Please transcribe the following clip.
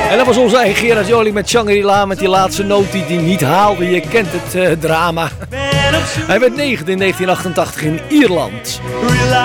En dat was onze eigen Gerard Joling met Shangri-La, met die laatste noot die hij niet haalde. Je kent het drama. Hij werd 9 in 1988 in Ierland.